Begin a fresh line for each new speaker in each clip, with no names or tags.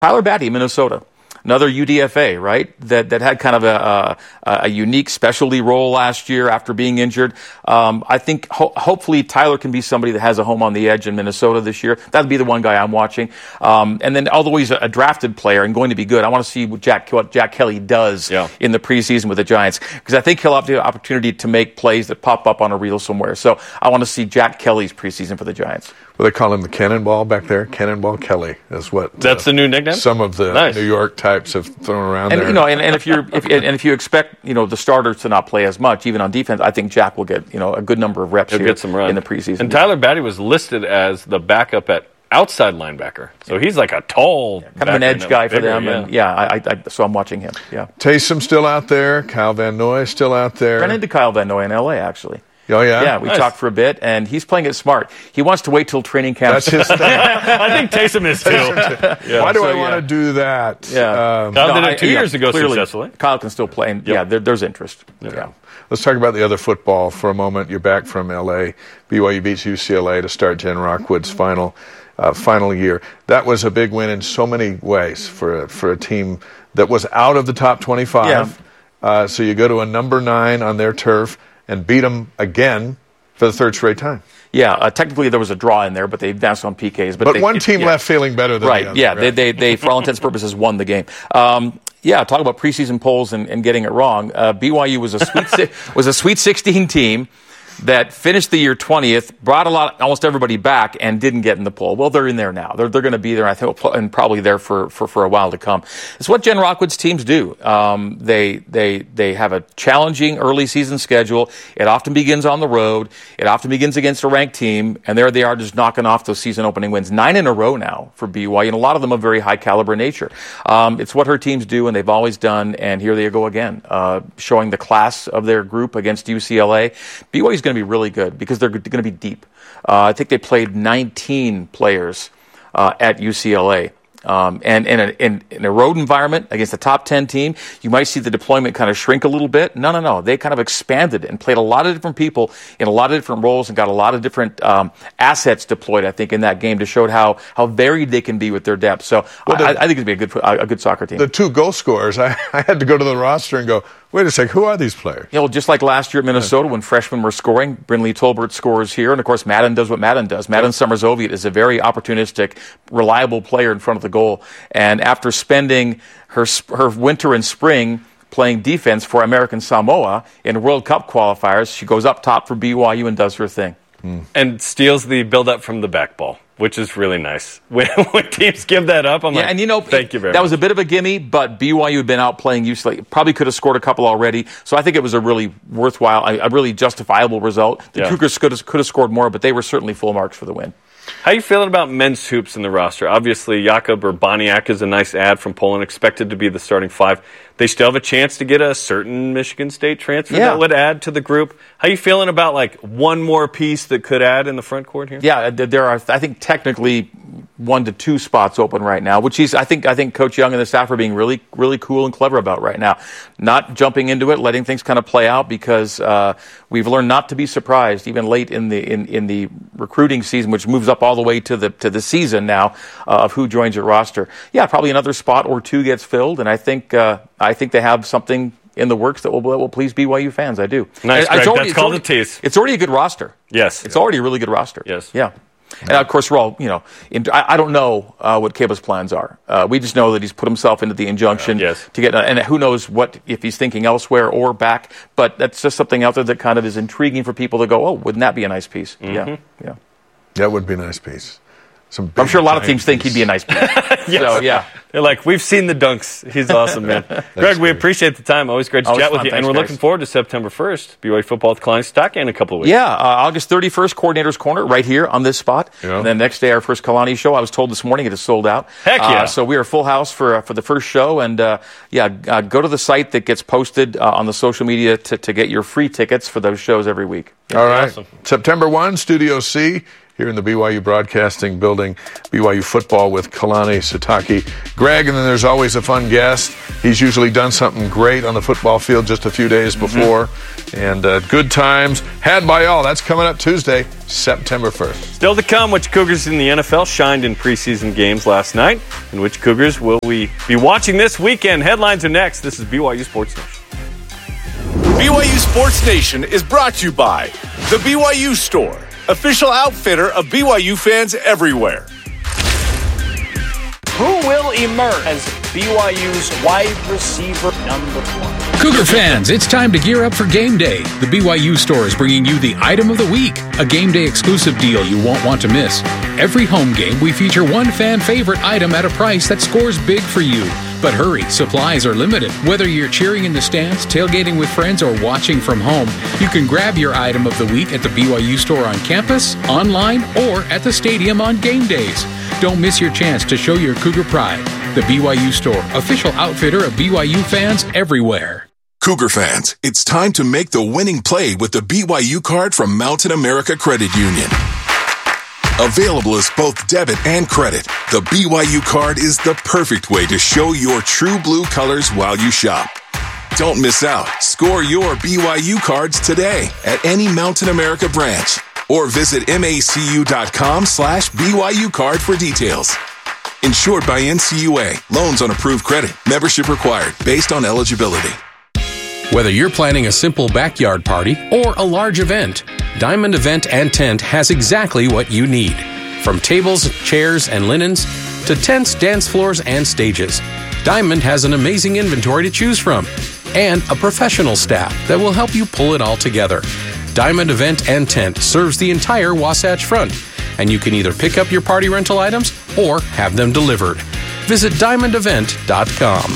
Tyler Batty, Minnesota. Another UDFA, right? That had kind of a unique specialty role last year after being injured. I think hopefully Tyler can be somebody that has a home on the edge in Minnesota this year. That'd be the one guy I'm watching. And then although he's a drafted player and going to be good, I want to see what Jack Kelly does in the preseason with the Giants, because I think he'll have the opportunity to make plays that pop up on a reel somewhere. So I want to see Jack Kelly's preseason for the Giants.
Well, they call him the Cannonball back there. Cannonball Kelly is what.
That's the new nickname.
Some of the New York types have thrown around
and,
there.
You know, and if you expect the starters to not play as much, even on defense, I think Jack will get a good number of reps.
He'll get some run
in the preseason.
And Tyler Batty was listed as the backup at outside linebacker, so he's like a tall,
kind of an edge guy for them.
Yeah.
And so I'm watching him. Yeah.
Taysom still out there. Kyle Van Noy still out there.
Ran into Kyle Van Noy in L.A. actually.
Oh, yeah?
Yeah, we talked for a bit, and he's playing it smart. He wants to wait till training camp.
That's his thing.
I think Taysom is, too.
Why do I want to do that?
Yeah.
Kyle did it 2 years ago successfully.
Kyle can still play, and there's interest. Yeah.
Let's talk about the other football for a moment. You're back from L.A. BYU beats UCLA to start Jen Rockwood's final year. That was a big win in so many ways for a team that was out of the top 25. Yeah. So you go to a number 9 on their turf and beat them again for the third straight time.
Yeah, technically there was a draw in there, but they advanced on PKs.
But one team left feeling better than the other.
Yeah, they for all intents and purposes won the game. Talk about preseason polls and getting it wrong. BYU was a Sweet 16 team that finished the year 20th, brought almost everybody back, and didn't get in the poll. Well, they're in there now. They're going to be there, I think, and probably there for a while to come. It's what Jen Rockwood's teams do. They have a challenging early season schedule. It often begins on the road. It often begins against a ranked team, and there they are just knocking off those season opening wins. 9 in a row now for BYU, and a lot of them of very high caliber nature. It's what her teams do, and they've always done, and here they go again, showing the class of their group against UCLA. BYU's going to be really good because they're going to be deep. I think they played 19 players at UCLA. And in a road environment against a top 10 team, you might see the deployment kind of shrink a little bit. No. They kind of expanded and played a lot of different people in a lot of different roles and got a lot of different assets deployed, I think, in that game to show how varied they can be with their depth. So I think it'd be a good soccer team.
The 2 goal scorers, I had to go to the roster and go, wait a sec, who are these players?
Just like last year at Minnesota when freshmen were scoring, Brinley Tolbert scores here, and of course Madden does what Madden does. Madden Summers-Oviatt is a very opportunistic, reliable player in front of the goal, and after spending her winter and spring playing defense for American Samoa in World Cup qualifiers, she goes up top for BYU and does her thing.
And steals the build-up from the back ball, which is really nice. When teams give that up, I'm like, thank you very much.
That was a bit of a gimme, but BYU had been out playing UCLA. Probably could have scored a couple already, so I think it was a really worthwhile, a really justifiable result. The Cougars could have scored more, but they were certainly full marks for the win.
How are you feeling about men's hoops in the roster? Obviously, Jakub Urbaniak is a nice add from Poland, expected to be the starting 5. They still have a chance to get a certain Michigan State transfer that would add to the group. How are you feeling about one more piece that could add in the front court here?
Yeah, there are, I think, technically 1 to 2 spots open right now, which I think Coach Young and the staff are being really, really cool and clever about right now. Not jumping into it, letting things kind of play out, because we've learned not to be surprised even late in the recruiting season, which moves up all the way to the season now of who joins your roster. Yeah, probably another spot or 2 gets filled, and I think they have something in the works that will please BYU fans. I do.
Nice, Greg. That's called a tease.
It's already a good roster.
Yes.
It's already a really good roster.
Yes.
Yeah. And of course, we're all, I don't know what Caleb's plans are. We just know that he's put himself into the injunction to get, and who knows if he's thinking elsewhere or back. But that's just something out there that kind of is intriguing for people to go, oh, wouldn't that be a nice piece?
Mm-hmm.
Yeah.
That would be a nice piece.
I'm sure a lot of teams think he'd be a nice piece.
Yes.
So, yeah.
They're like, we've seen the dunks. He's awesome, man. Greg, we appreciate the time. Always great to chat with you. And we're looking forward to September 1st, BYU football with Kalani Sitake in a couple of weeks.
Yeah, August 31st, Coordinator's Corner, right here on this spot. Yeah. And then next day, our first Kalani show. I was told this morning it is sold out.
Heck yeah.
So we are full house for the first show. And, go to the site that gets posted on the social media to get your free tickets for those shows every week.
All right.
Awesome.
September 1, Studio C. here in the BYU Broadcasting Building. BYU football with Kalani Sitake. Greg, and then there's always a fun guest. He's usually done something great on the football field just a few days before. And good times had by all. That's coming up Tuesday, September 1st.
Still to come, which Cougars in the NFL shined in preseason games last night, and which Cougars will we be watching this weekend? Headlines are next. This is BYU Sports Nation.
BYU Sports Nation is brought to you by The BYU Store, official outfitter of BYU fans everywhere.
Who will emerge as BYU's wide receiver number 1?
Cougar fans, it's time to gear up for game day. The BYU Store is bringing you the Item of the Week, a game day exclusive deal you won't want to miss. Every home game, we feature one fan favorite item at a price that scores big for you. But hurry, supplies are limited. Whether you're cheering in the stands, tailgating with friends, or watching from home, you can grab your Item of the Week at the BYU Store on campus, online, or at the stadium on game days. Don't miss your chance to show your Cougar pride. The BYU Store, official outfitter of BYU fans everywhere.
Cougar fans, it's time to make the winning play with the BYU card from Mountain America Credit Union. Available as both debit and credit, the BYU card is the perfect way to show your true blue colors while you shop. Don't miss out. Score your BYU cards today at any Mountain America branch or visit macu.com/BYU card for details. Insured by NCUA. Loans on approved credit. Membership required based on eligibility.
Whether you're planning a simple backyard party or a large event, Diamond Event and Tent has exactly what you need. From tables, chairs, and linens to tents, dance floors, and stages, Diamond has an amazing inventory to choose from and a professional staff that will help you pull it all together. Diamond Event and Tent serves the entire Wasatch Front, and you can either pick up your party rental items or have them delivered. Visit diamondevent.com.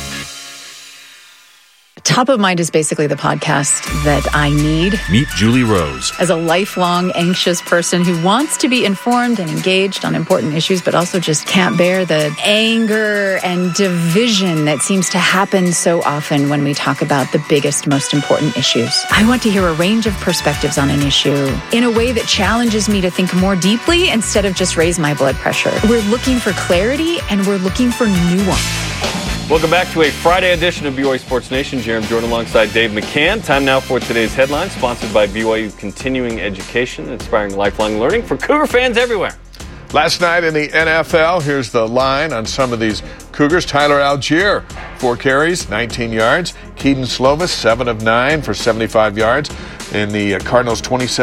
Top of Mind is basically the podcast that I need.
Meet Julie Rose.
As a lifelong anxious person who wants to be informed and engaged on important issues, but also just can't bear the anger and division that seems to happen so often when we talk about the biggest, most important issues. I want to hear a range of perspectives on an issue in a way that challenges me to think more deeply instead of just raise my blood pressure. We're looking for clarity and we're looking for nuance.
Welcome back to a Friday edition of BYU Sports Nation. Jeremy Jordan alongside Dave McCann. Time now for today's headlines, sponsored by BYU Continuing Education, inspiring lifelong learning for Cougar fans everywhere.
Last night in the NFL, here's the line on some of these Cougars. Tyler Algier, 4 carries, 19 yards. Keaton Slovis, 7 of 9 for 75 yards. In the Cardinals'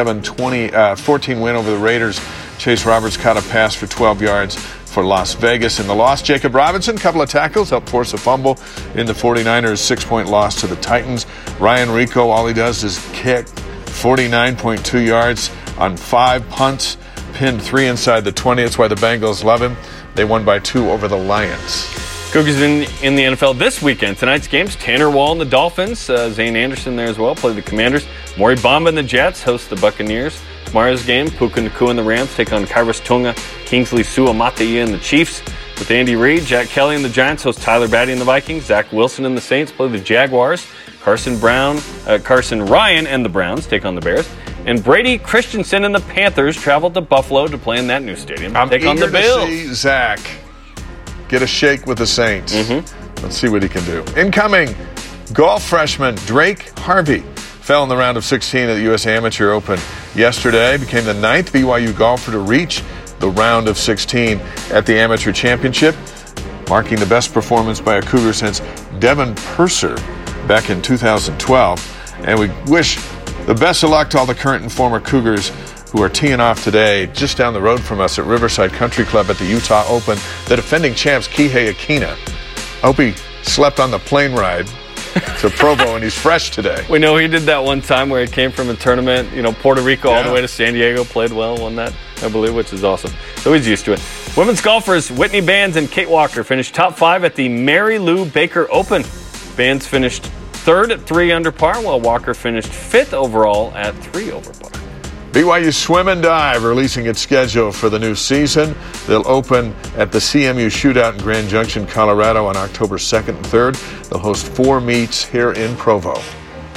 27-14 win over the Raiders, Chase Roberts caught a pass for 12 yards for Las Vegas. In the loss, Jacob Robinson, couple of tackles, helped force a fumble in the 49ers' 6-point loss to the Titans. Ryan Rico, all he does is kick 49.2 yards on 5 punts, pinned 3 inside the 20. That's why the Bengals love him. They won by 2 over the Lions.
Cougars in the NFL this weekend. Tonight's games, Tanner Wall and the Dolphins. Zane Anderson there as well, play the Commanders. Maury Bamba and the Jets host the Buccaneers. Tomorrow's game, Puka Nacua and the Rams take on Kairos Tunga, Kingsley Suamataia and the Chiefs. With Andy Reid, Jack Kelly and the Giants host Tyler Batty and the Vikings. Zach Wilson and the Saints play the Jaguars. Carson Ryan and the Browns take on the Bears. And Brady Christensen and the Panthers travel to Buffalo to play in that new stadium. Take on the Bills.
To see Zach get a shake with the Saints. Let's see what he can do. Incoming, golf freshman Drake Harvey fell in the round of 16 at the U.S. Amateur Open yesterday. Became the 9th BYU golfer to reach the round of 16 at the Amateur Championship, marking the best performance by a Cougar since Devin Purser back in 2012. And we wish the best of luck to all the current and former Cougars who are teeing off today just down the road from us at Riverside Country Club at the Utah Open. The defending champs, Kihei Akina. I hope he slept on the plane ride to Provo and he's fresh today.
We know he did that one time where he came from a tournament, Puerto Rico all the way to San Diego, played well, won that, I believe, which is awesome. So he's used to it. Women's golfers Whitney Bands and Kate Walker finished top 5 at the Mary Lou Baker Open. Bands finished 3rd at 3 under par, while Walker finished 5th overall at 3 over par.
BYU Swim and Dive releasing its schedule for the new season. They'll open at the CMU Shootout in Grand Junction, Colorado on October 2nd and 3rd. They'll host 4 meets here in Provo.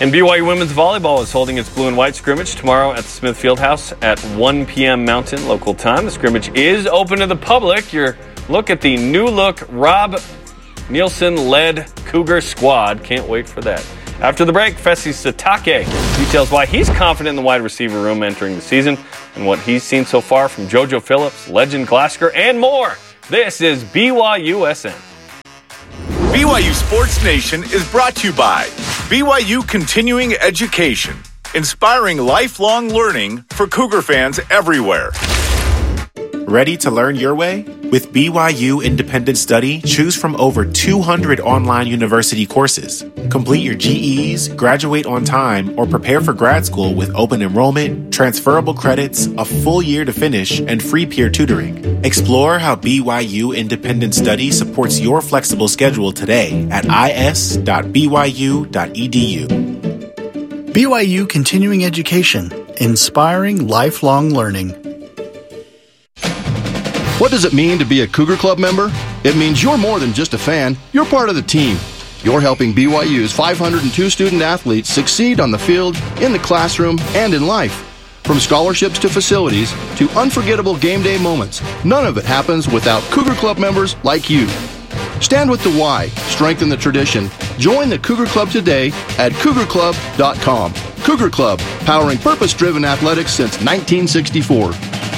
And BYU women's volleyball is holding its blue and white scrimmage tomorrow at the Smith Fieldhouse at 1 p.m. Mountain local time. The scrimmage is open to the public. Your look at the new look Rob Nielsen-led Cougar squad. Can't wait for that. After the break, Fesi Satake details why he's confident in the wide receiver room entering the season and what he's seen so far from JoJo Phillips, Legend Glasgow, and more. This is BYUSN.
BYU Sports Nation is brought to you by BYU Continuing Education, inspiring lifelong learning for Cougar fans everywhere.
Ready to learn your way? With BYU Independent Study, choose from over 200 online university courses. Complete your GEs, graduate on time, or prepare for grad school with open enrollment, transferable credits, a full year to finish, and free peer tutoring. Explore how BYU Independent Study supports your flexible schedule today at is.byu.edu.
BYU Continuing Education, inspiring lifelong learning.
What does it mean to be a Cougar Club member? It means you're more than just a fan. You're part of the team. You're helping BYU's 502 student athletes succeed on the field, in the classroom, and in life. From scholarships to facilities to unforgettable game day moments, none of it happens without Cougar Club members like you. Stand with the Y, strengthen the tradition. Join the Cougar Club today at cougarclub.com. Cougar Club, powering purpose-driven athletics since 1964.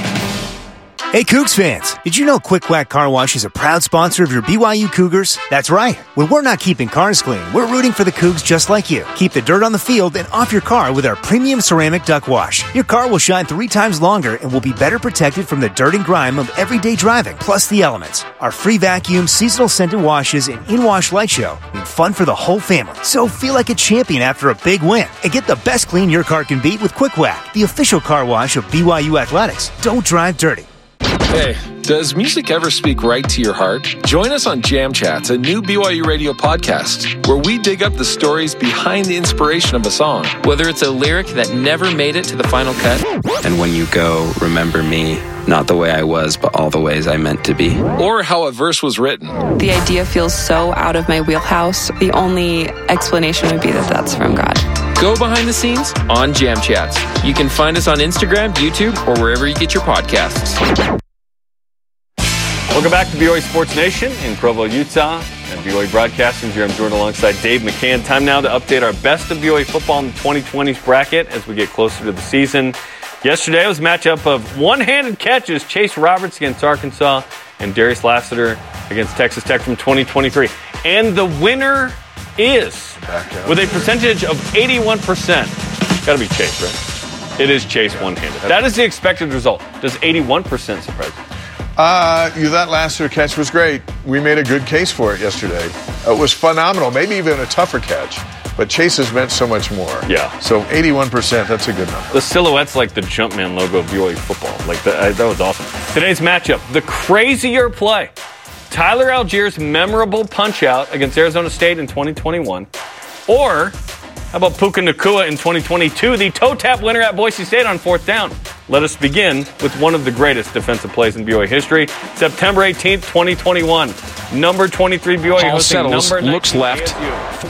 Hey Cougs fans, did you know Quick Quack Car Wash is a proud sponsor of your BYU Cougars? That's right. When we're not keeping cars clean, we're rooting for the Cougs just like you. Keep the dirt on the field and off your car with our premium ceramic duck wash. Your car will shine 3 times longer and will be better protected from the dirt and grime of everyday driving, plus the elements. Our free vacuum, seasonal scented washes, and in-wash light show mean fun for the whole family. So feel like a champion after a big win and get the best clean your car can beat with Quick Quack, the official car wash of BYU Athletics. Don't drive dirty.
Hey, does music ever speak right to your heart? Join us on Jam Chats, a new BYU radio podcast, where we dig up the stories behind the inspiration of a song.
Whether it's a lyric that never made it to the final cut.
And when you go, remember me, not the way I was, but all the ways I meant to be.
Or how a verse was written.
The idea feels so out of my wheelhouse. The only explanation would be that that's from God.
Go behind the scenes on Jam Chats. You can find us on Instagram, YouTube, or wherever you get your podcasts.
Welcome back to BYU Sports Nation in Provo, Utah. And BYU Broadcasting here. I'm joined alongside Dave McCann. Time now to update our best of BYU football in the 2020s bracket as we get closer to the season. Yesterday was a matchup of one-handed catches. Chase Roberts against Arkansas and Darius Lassiter against Texas Tech from 2023. And the winner is, with a percentage of 81%, got to be Chase, right? It is Chase one-handed. That is the expected result. Does 81% surprise you?
That Lassiter catch was great. We made a good case for it yesterday. It was phenomenal, maybe even a tougher catch. But Chase has meant so much more.
Yeah.
So 81%, that's a good number.
The silhouette's like the Jumpman logo of BYU football. Like that was awesome. Today's matchup, the crazier play. Tyler Allgeier's memorable punch-out against Arizona State in 2021. Or, how about Puka Nacua in 2022, the toe-tap winner at Boise State on 4th down. Let us begin with one of the greatest defensive plays in BYU history. September 18th, 2021. Number 23 BYU
Paul
hosting
settles,
number 19
looks left.
ASU.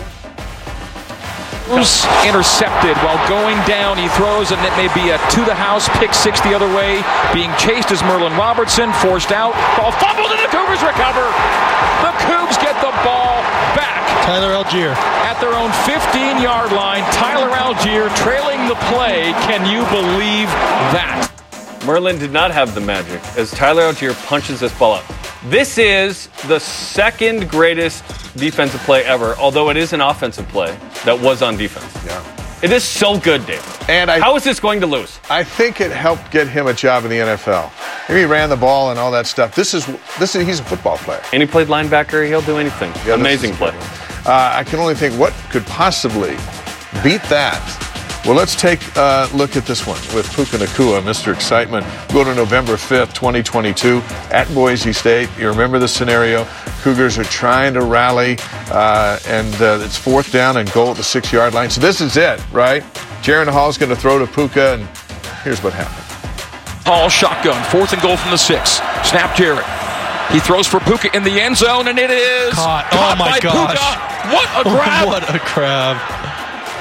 Intercepted while going down. He throws, and it may be a to-the-house pick six the other way. Being chased is Merlin Robertson. Forced out. Ball fumbled, and the Cougars recover. The Cougs get the ball back.
Tyler Allgeier.
At their own 15-yard line, Tyler Allgeier trailing the play. Can you believe that?
Merlin did not have the magic as Tyler Allgeier punches this ball up. This is the second greatest defensive play ever, although it is an offensive play that was on defense.
Yeah.
It is so good, Dave.
And
how is this going to lose?
I think it helped get him a job in the NFL. Maybe he ran the ball and all that stuff. He's a football player.
And he played linebacker. He'll do anything. Yeah, amazing play.
I can only think what could possibly beat that. Well, let's take a look at this one with Puka Nacua, Mr. Excitement. Go to November 5th, 2022 at Boise State. You remember the scenario. Cougars are trying to rally, and it's 4th down and goal at the 6-yard line. So this is it, right? Jaron Hall's going to throw to Puka, and here's what happened.
Hall shotgun, 4th and goal from the 6. Snap Jarrett. He throws for Puka in the end zone, and it is
caught. Oh, my gosh.
Puka. What a grab.
What a grab.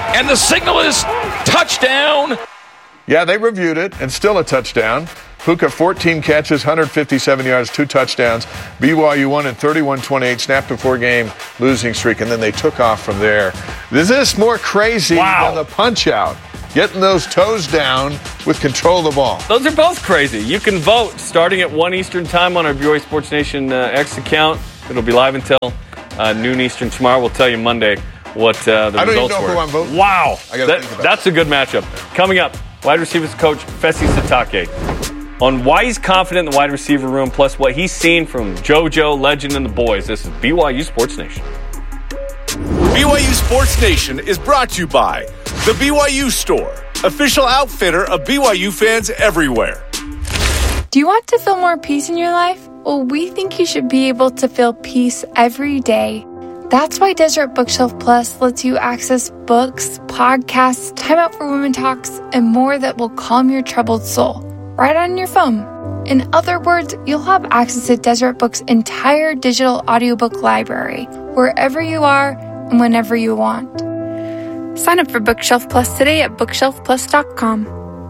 And the signal is touchdown.
Yeah, they reviewed it, and still a touchdown. Puka, 14 catches, 157 yards, 2 touchdowns. BYU won in 31-28, snapped before game losing streak, and then they took off from there. Is this more crazy than the punch-out? Getting those toes down with control of the ball.
Those are both crazy. You can vote starting at 1 Eastern time on our BYU Sports Nation X account. It'll be live until noon Eastern tomorrow. We'll tell you Monday what the results were.
I don't even know who I'm voting.
Wow.
That's
a good matchup. Coming up, wide receivers coach Fesi Sitake on why he's confident in the wide receiver room, plus what he's seen from JoJo, Legend, and the boys. This is BYU Sports Nation.
BYU Sports Nation is brought to you by The BYU Store, official outfitter of BYU fans everywhere.
Do you want to feel more peace in your life? Well, we think you should be able to feel peace every day. That's why Deseret Bookshelf Plus lets you access books, podcasts, Time Out for Women Talks, and more that will calm your troubled soul right on your phone. In other words, you'll have access to Deseret Books' entire digital audiobook library, wherever you are and whenever you want. Sign up for Bookshelf Plus today at bookshelfplus.com.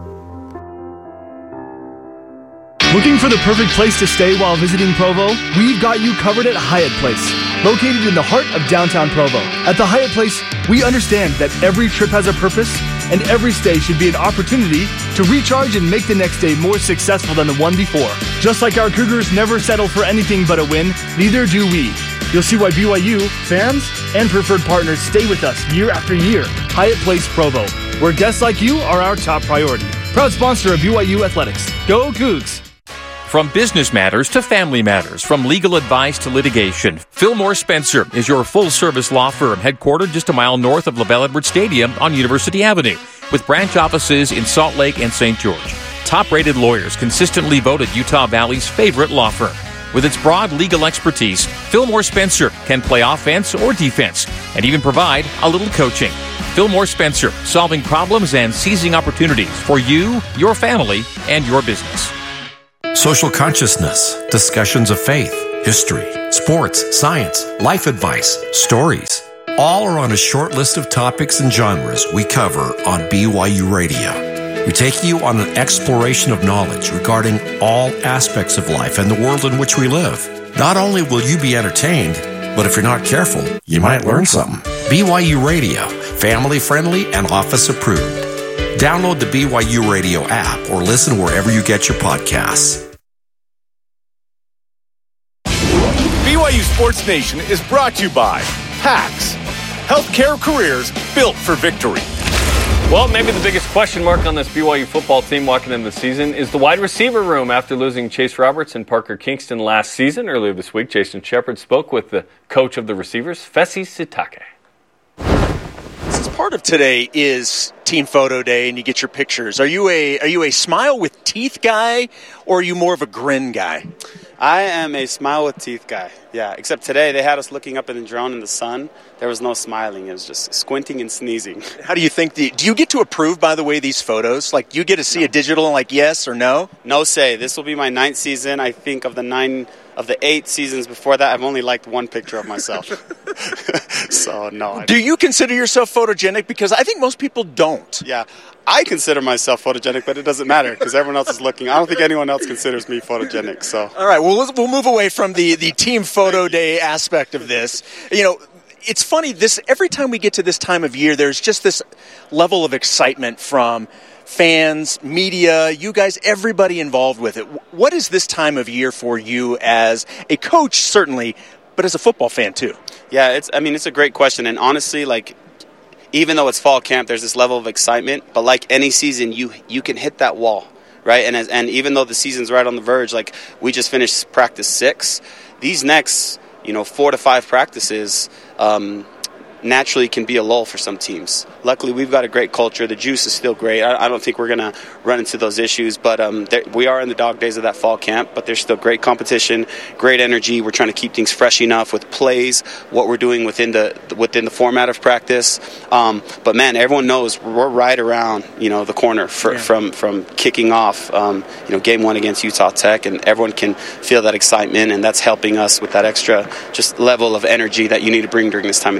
Looking for the perfect place to stay while visiting Provo? We've got you covered at Hyatt Place, located in the heart of downtown Provo. At the Hyatt Place, we understand that every trip has a purpose, and every stay should be an opportunity to recharge and make the next day more successful than the one before. Just like our Cougars never settle for anything but a win, neither do we. You'll see why BYU, fans, and preferred partners stay with us year after year. Hyatt Place Provo, where guests like you are our top priority. Proud sponsor of BYU Athletics. Go Cougs!
From business matters to family matters, from legal advice to litigation, Fillmore Spencer is your full-service law firm headquartered just a mile north of LaBelle Edwards Stadium on University Avenue, with branch offices in Salt Lake and St. George. Top-rated lawyers consistently voted Utah Valley's favorite law firm. With its broad legal expertise, Fillmore Spencer can play offense or defense and even provide a little coaching. Fillmore Spencer, solving problems and seizing opportunities for you, your family, and your business.
Social consciousness, discussions of faith, history, sports, science, life advice, stories. All are on a short list of topics and genres we cover on BYU Radio. We take you on an exploration of knowledge regarding all aspects of life and the world in which we live. Not only will you be entertained, but if you're not careful, you might learn something. BYU Radio, family friendly and office approved. Download the BYU Radio app or listen wherever you get your podcasts.
BYU Sports Nation is brought to you by PAX, healthcare careers built for victory.
Well, maybe the biggest question mark on this BYU football team walking into the season is the wide receiver room after losing Chase Roberts and Parker Kingston last season. Earlier this week, Jason Shepard spoke with the coach of the receivers, Fesi Sitake.
Part of today is team photo day and you get your pictures. Are you a smile with teeth guy or are you more of a grin guy?
I am a smile with teeth guy. Yeah, except today they had us looking up in the drone in the sun. There was no smiling. It was just squinting and sneezing.
How do you think do you get to approve, by the way, these photos? Like, you get to see a digital and like yes or no?
No say. This will be my 9th season. I think of the 8 seasons before that, I've only liked one picture of myself. So, no.
Do you consider yourself photogenic? Because I think most people don't.
Yeah, I consider myself photogenic, but it doesn't matter because everyone else is looking. I don't think anyone else considers me photogenic. So,
all right, well, we'll move away from the team photo day aspect of this. You know, it's funny, every time we get to this time of year, there's just this level of excitement from fans, media, you guys, everybody involved with it. What is this time of year for you as a coach, certainly, but as a football fan too?
Yeah, it's a great question. And honestly, like, even though it's fall camp, there's this level of excitement. But like any season, you can hit that wall, right? And even though the season's right on the verge, like we just finished practice 6, these next 4 to 5 practices naturally can be a lull for some teams. Luckily, we've got a great culture. The juice is still great. I don't think we're going to run into those issues, but we are in the dog days of that fall camp, but there's still great competition, great energy. We're trying to keep things fresh enough with plays, what we're doing within the format of practice. But, man, everyone knows we're right around, the corner from kicking off, game 1 against Utah Tech, and everyone can feel that excitement, and that's helping us with that extra just level of energy that you need to bring during this time of the year.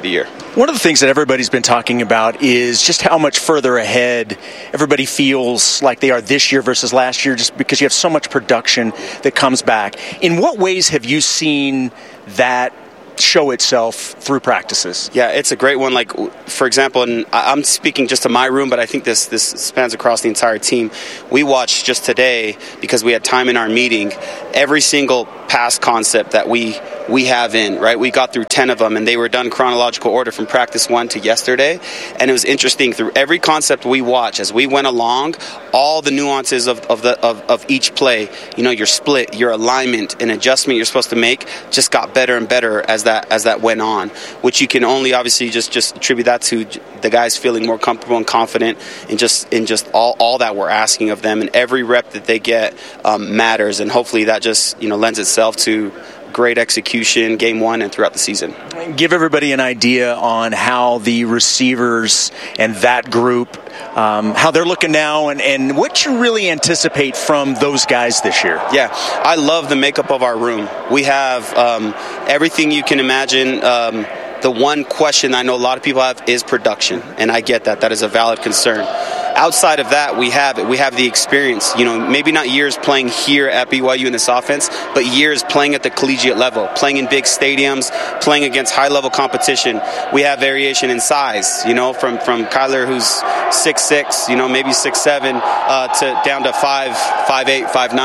One of the things that everybody's been talking about is just how much further ahead everybody feels like they are this year versus last year, just because you have so much production that comes back. In what ways have you seen that show itself through practices?
Yeah, it's a great one. Like, for example, and I'm speaking just to my room, but I think this spans across the entire team. We watched just today, because we had time in our meeting, every single pass concept that we have in, right? We got through 10 of them, and they were done chronological order from practice 1 to yesterday. And it was interesting, through every concept we watched as we went along, all the nuances of each play, your split, your alignment, and adjustment you're supposed to make just got better and better as that went on, which you can only obviously just attribute that to the guys feeling more comfortable and confident in just all that we're asking of them, and every rep that they get matters, and hopefully that just lends itself to great execution game 1 and throughout the season.
Give everybody an idea on how the receivers and that group, how they're looking now, and what you really anticipate from those guys this year.
Yeah, I love the makeup of our room. We have everything you can imagine. The one question I know a lot of people have is production, and I get that. That is a valid concern. Outside of that, we have the experience. Maybe not years playing here at BYU in this offense, but years playing at the collegiate level, playing in big stadiums, playing against high-level competition. We have variation in size, from Kyler, who's 6'6", maybe 6'7", to down to 5'8",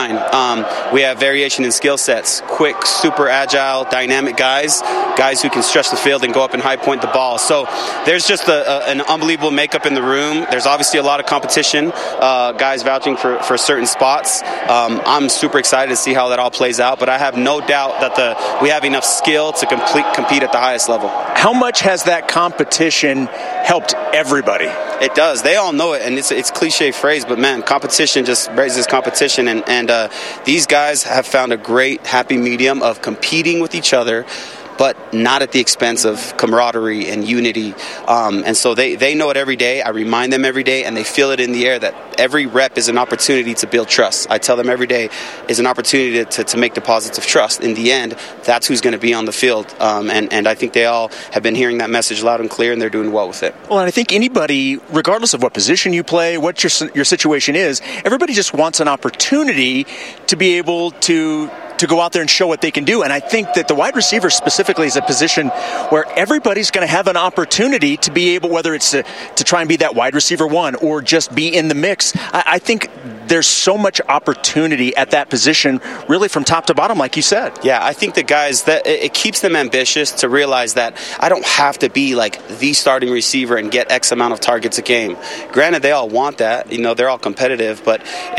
5'9". We have variation in skill sets, quick, super agile, dynamic guys who can stretch the field and go up and high point the ball. So there's just an unbelievable makeup in the room. There's obviously a lot of competition, guys vouching for certain spots. I'm super excited to see how that all plays out, but I have no doubt that we have enough skill to compete at the highest level.
How much has that competition helped everybody?
It does. They all know it, and it's a cliche phrase, but man, competition just raises competition, and these guys have found a great happy medium of competing with each other, but not at the expense of camaraderie and unity. And so they know it every day. I remind them every day, and they feel it in the air that every rep is an opportunity to build trust. I tell them every day is an opportunity to make deposits of trust. In the end, that's who's going to be on the field. And I think they all have been hearing that message loud and clear, and they're doing well with it.
Well, and I think anybody, regardless of what position you play, what your situation is, everybody just wants an opportunity to be able to go out there and show what they can do. And I think that the wide receiver specifically is a position where everybody's going to have an opportunity to be able, whether it's to try and be that wide receiver 1 or just be in the mix. I think there's so much opportunity at that position, really from top to bottom, like you said.
Yeah, I think the guys, that it keeps them ambitious to realize that I don't have to be like the starting receiver and get X amount of targets a game. Granted, they all want that. They're all competitive. But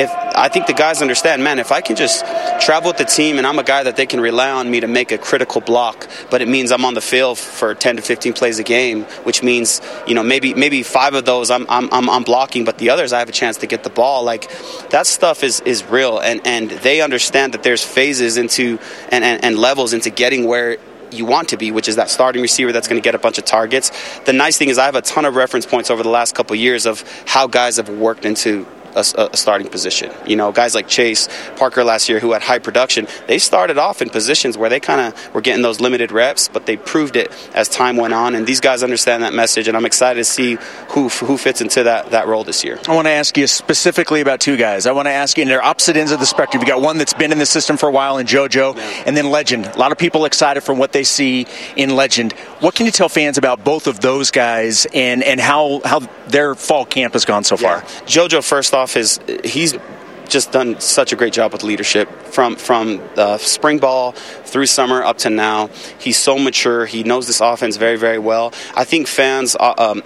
I think the guys understand, man, if I can just travel with the team and I'm a guy that they can rely on me to make a critical block, but it means I'm on the field for 10 to 15 plays a game, which means, maybe 5 of those I'm blocking, but the others I have a chance to get the ball. Like, that stuff is real, and they understand that there's phases into and levels into getting where you want to be, which is that starting receiver that's going to get a bunch of targets. The nice thing is I have a ton of reference points over the last couple of years of how guys have worked into a starting position. Guys like Chase Parker last year, who had high production, they started off in positions where they kind of were getting those limited reps, but they proved it as time went on, and these guys understand that message, and I'm excited to see who fits into that role this year.
I want to ask you specifically about 2 guys. I want to ask you, and they're opposite ends of the spectrum. You got one that's been in the system for a while in JoJo, and then Legend. A lot of people excited from what they see in Legend. What can you tell fans about both of those guys and how their fall camp has gone so far?
JoJo, first off, he's just done such a great job with leadership from spring ball through summer up to now. He's so mature. He knows this offense very, very well. I think fans,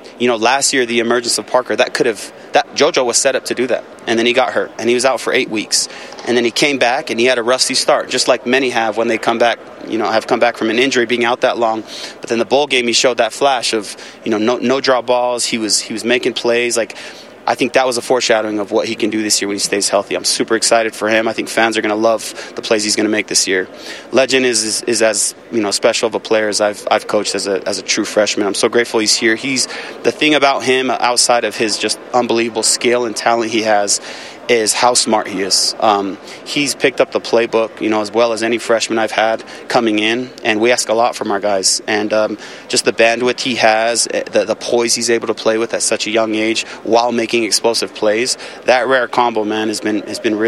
last year, the emergence of Parker, that JoJo was set up to do that. And then he got hurt, and he was out for 8 weeks. And then he came back, and he had a rusty start, just like many have when they come back, have come back from an injury, being out that long. But then the bowl game, he showed that flash of, no drop balls. He was making plays. Like, I think that was a foreshadowing of what he can do this year when he stays healthy. I'm super excited for him. I think fans are going to love the plays he's going to make this year. Legend is as special of a player as I've coached as a true freshman. I'm so grateful he's here. The thing about him, outside of his just unbelievable skill and talent he has, is how smart he is. He's picked up the playbook, as well as any freshman I've had coming in, and we ask a lot from our guys. And just the bandwidth he has, the poise he's able to play with at such a young age while making explosive plays, that rare combo, man, it's been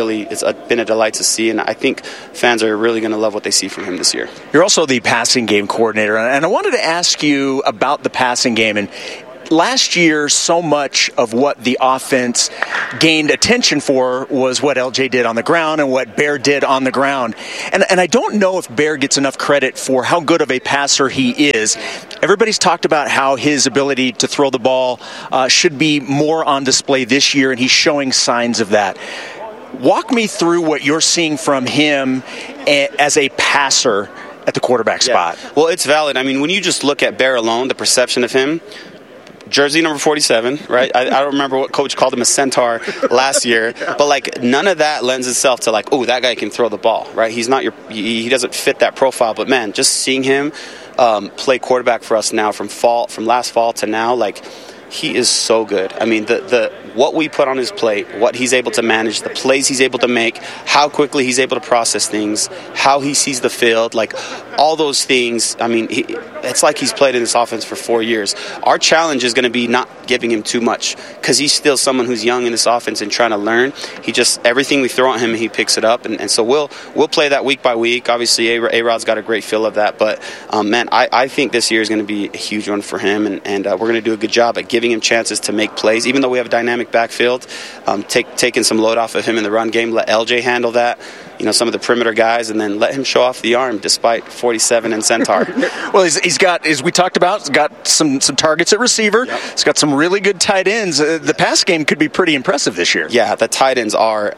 a delight to see, and I think fans are really going to love what they see from him this year.
You're also the passing game coordinator, and I wanted to ask you about the passing game. And last year, so much of what the offense gained attention for was what LJ did on the ground and what Bear did on the ground. And I don't know if Bear gets enough credit for how good of a passer he is. Everybody's talked about how his ability to throw the ball should be more on display this year, and he's showing signs of that. Walk me through what you're seeing from him as a passer at the quarterback spot.
Well, it's valid. I mean, when you just look at Bear alone, the perception of him, jersey number 47, right? I don't remember what coach called him, a centaur last year, but none of that lends itself to that guy can throw the ball, right? He doesn't fit that profile. But man, just seeing him play quarterback for us now from last fall to now, he is so good. I mean, what we put on his plate, what he's able to manage, the plays he's able to make, how quickly he's able to process things, how he sees the field, all those things. I mean, it's like he's played in this offense for 4 years. Our challenge is going to be not giving him too much, because he's still someone who's young in this offense and trying to learn. Everything we throw at him, he picks it up, and so we'll play that week by week. Obviously, A-Rod's got a great feel of that, but man, I think this year is going to be a huge one for him, and we're going to do a good job at giving him chances to make plays, even though we have a dynamic backfield. Taking some load off of him in the run game, let LJ handle that, some of the perimeter guys, and then let him show off the arm despite 47 and centaur.
Well, he's got, as we talked about, he's got some targets at receiver. Yep. He's got some really good tight ends. The pass game could be pretty impressive this year.
Yeah, the tight ends are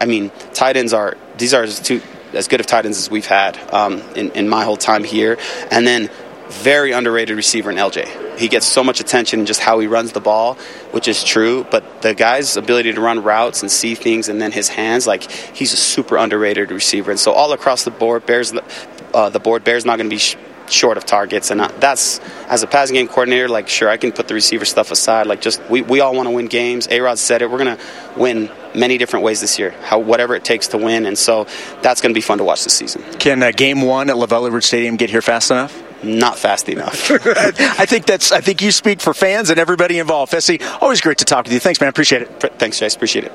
these are two as good of tight ends as we've had in my whole time here. And then very underrated receiver in LJ. He gets so much attention in just how he runs the ball, which is true, but the guy's ability to run routes and see things, and then his hands, he's a super underrated receiver. And so all across the board, Bear's not going to be short of targets, and that's, as a passing game coordinator, sure, I can put the receiver stuff aside. We all want to win games. A-Rod said it. We're going to win many different ways this year, whatever it takes to win, and so that's going to be fun to watch this season.
Can game one at LaVell Edwards Stadium get here fast enough?
Not fast enough.
I think you speak for fans and everybody involved. Fessy, always great to talk with you. Thanks, man. Appreciate it.
Thanks, Chase. Appreciate it.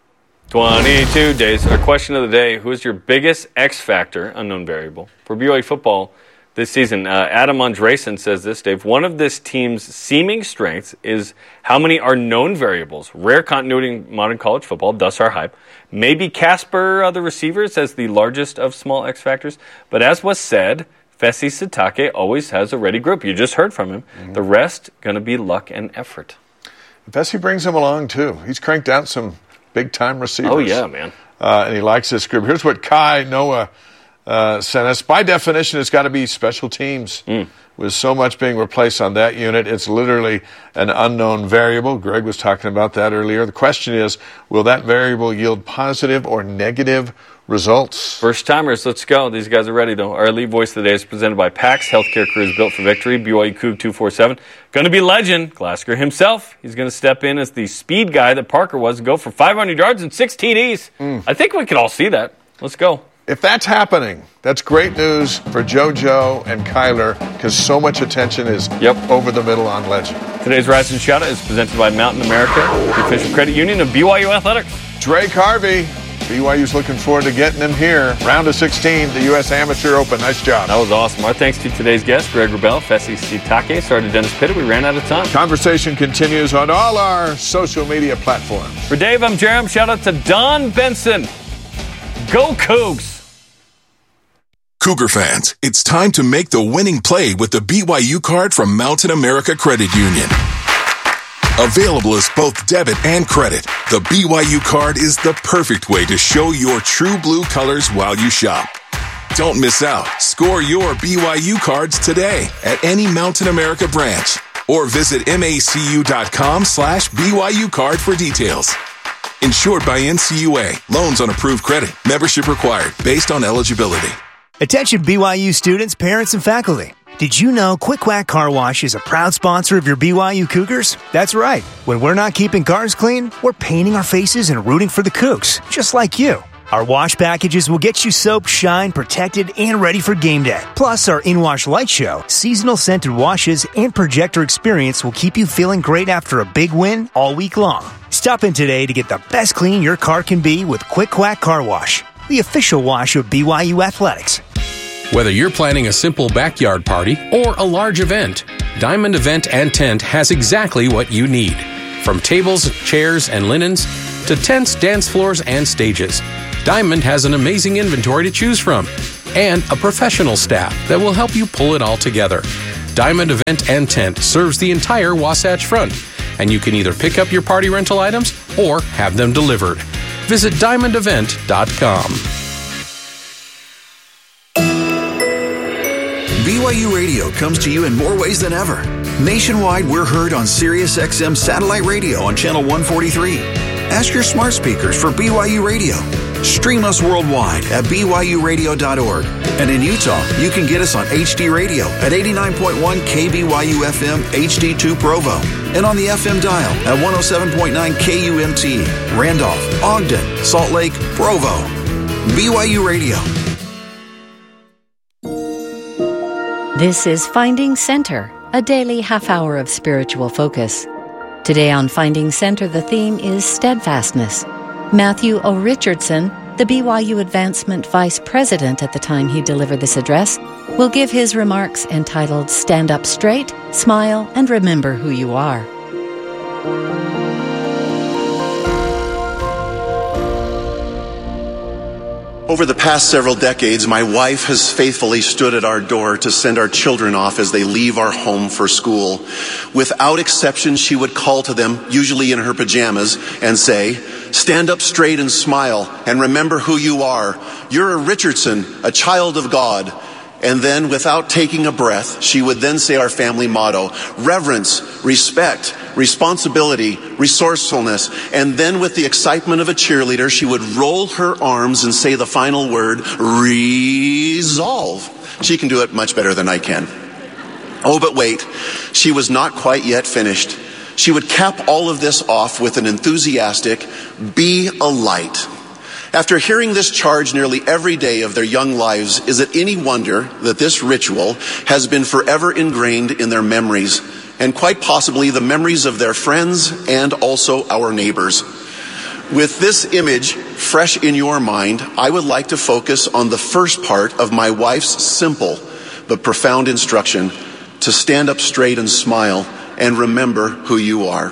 22 days. Our question of the day: who is your biggest X factor, unknown variable, for BYU football this season? Adam Andresen says this, Dave. One of this team's seeming strengths is how many are known variables. Rare continuity in modern college football, thus our hype. Maybe Casper, the receivers, as the largest of small X factors. But as was said, Fessy Sitake always has a ready group. You just heard from him. Mm-hmm. The rest going to be luck and effort.
Fessy brings him along, too. He's cranked out some big-time receivers.
Oh, yeah, man.
And he likes this group. Here's what Kai Noah sent us. By definition, it's got to be special teams. With so much being replaced on that unit, it's literally an unknown variable. Greg was talking about that earlier. The question is, will that variable yield positive or negative results?
First timers, let's go. These guys are ready, though. Our lead voice of the day is presented by PAX Healthcare Careers Built for Victory. BYU Coug 247. Going to be legend, Glasker himself. He's going to step in as the speed guy that Parker was, go for 500 yards and 6 TDs. I think we can all see that. Let's go.
If that's happening, that's great news for JoJo and Kyler, because so much attention is over the middle on Legend.
Today's Rise and Shout Out is presented by Mountain America, the official credit union of BYU Athletics.
Drake Harvey, BYU's looking forward to getting him here. Round of 16, the U.S. Amateur Open. Nice job.
That was awesome. Our thanks to today's guests, Greg Wrubell, Fessy Sitake. Sorry to Dennis Pitta. We ran out of time.
Conversation continues on all our social media platforms.
For Dave, I'm Jerem. Shout out to Don Benson. Go Cougs!
Cougar fans, it's time to make the winning play with the BYU card from Mountain America Credit Union. Available as both debit and credit, the BYU card is the perfect way to show your true blue colors while you shop. Don't miss out. Score your BYU cards today at any Mountain America branch or visit macu.com/BYU card for details. Insured by NCUA. Loans on approved credit. Membership required based on eligibility.
Attention BYU students, parents, and faculty. Did you know Quick Quack Car Wash is a proud sponsor of your BYU Cougars? That's right. When we're not keeping cars clean, we're painting our faces and rooting for the Cougs, just like you. Our wash packages will get you soaped, shined, protected, and ready for game day. Plus, our in-wash light show, seasonal scented washes, and projector experience will keep you feeling great after a big win all week long. Stop in today to get the best clean your car can be with Quick Quack Car Wash, the official wash of BYU Athletics.
Whether you're planning a simple backyard party or a large event, Diamond Event and Tent has exactly what you need. From tables, chairs, and linens to tents, dance floors, and stages, Diamond has an amazing inventory to choose from and a professional staff that will help you pull it all together. Diamond Event and Tent serves the entire Wasatch Front, and you can either pick up your party rental items or have them delivered. Visit diamondevent.com.
BYU Radio comes to you in more ways than ever. Nationwide, we're heard on SiriusXM Satellite Radio on Channel 143. Ask your smart speakers for BYU Radio. Stream us worldwide at BYURadio.org. And in Utah, you can get us on HD Radio at 89.1 KBYU FM HD2 Provo. And on the FM dial at 107.9 KUMT, Randolph, Ogden, Salt Lake, Provo. BYU Radio.
This is Finding Center, a daily half hour of spiritual focus. Today on Finding Center, the theme is steadfastness. Matthew O. Richardson, the BYU Advancement Vice President at the time he delivered this address, will give his remarks entitled Stand Up Straight, Smile, and Remember Who You Are.
Over the past several decades, my wife has faithfully stood at our door to send our children off as they leave our home for school. Without exception, she would call to them, usually in her pajamas, and say, "Stand up straight and smile, and remember who you are. You're a Richardson, a child of God." And then, without taking a breath, she would then say our family motto: reverence, respect, responsibility, resourcefulness. And then, with the excitement of a cheerleader, she would roll her arms and say the final word: resolve. She can do it much better than I can. Oh, but wait, she was not quite yet finished. She would cap all of this off with an enthusiastic, "Be a light." After hearing this charge nearly every day of their young lives, is it any wonder that this ritual has been forever ingrained in their memories, and quite possibly the memories of their friends and also our neighbors? With this image fresh in your mind, I would like to focus on the first part of my wife's simple but profound instruction: to stand up straight and smile and remember who you are.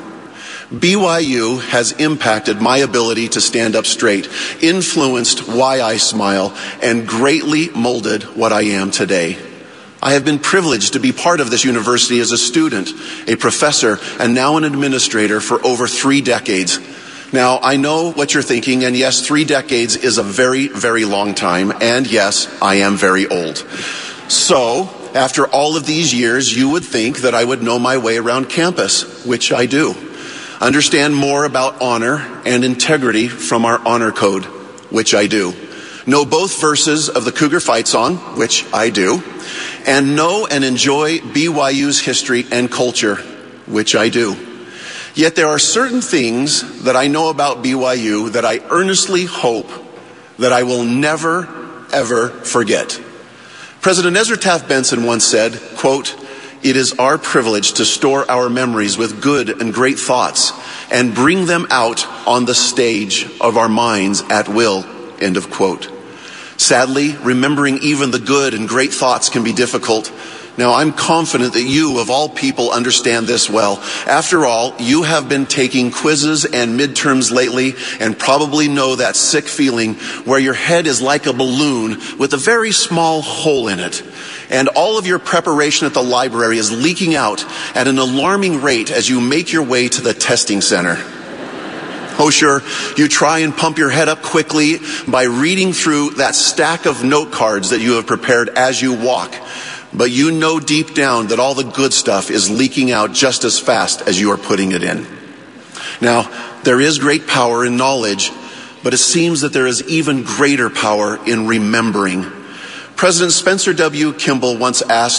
BYU has impacted my ability to stand up straight, influenced why I smile, and greatly molded what I am today. I have been privileged to be part of this university as a student, a professor, and now an administrator for over 3 decades. Now, I know what you're thinking, and yes, 3 decades is a very, very long time, and yes, I am very old. So, after all of these years, you would think that I would know my way around campus, which I do. Understand more about honor and integrity from our honor code, which I do. Know both verses of the Cougar Fight Song, which I do. And know and enjoy BYU's history and culture, which I do. Yet there are certain things that I know about BYU that I earnestly hope that I will never, ever forget. President Ezra Taft Benson once said, quote, "It is our privilege to store our memories with good and great thoughts and bring them out on the stage of our minds at will," end of quote. Sadly, remembering even the good and great thoughts can be difficult. Now, I'm confident that you, of all people, understand this well. After all, you have been taking quizzes and midterms lately and probably know that sick feeling where your head is like a balloon with a very small hole in it. And all of your preparation at the library is leaking out at an alarming rate as you make your way to the testing center. Oh, sure, you try and pump your head up quickly by reading through that stack of note cards that you have prepared as you walk. But you know deep down that all the good stuff is leaking out just as fast as you are putting it in. Now, there is great power in knowledge, but it seems that there is even greater power in remembering. President Spencer W. Kimball once asked,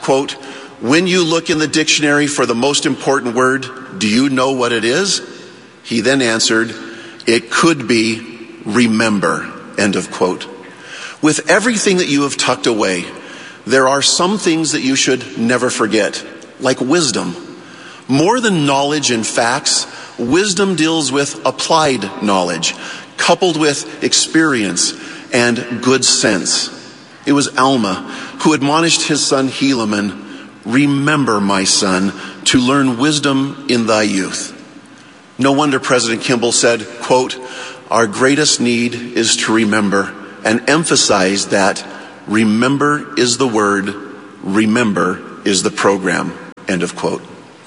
quote, "When you look in the dictionary for the most important word, do you know what it is?" He then answered, "It could be remember," end of quote. With everything that you have tucked away, there are some things that you should never forget, like wisdom. More than knowledge and facts, wisdom deals with applied knowledge, coupled with experience and good sense. It was Alma who admonished his son Helaman, "Remember, my son, to learn wisdom in thy youth." No wonder President Kimball said, quote, "Our greatest need is to remember," and emphasized that remember is the word, remember is the program, end of quote.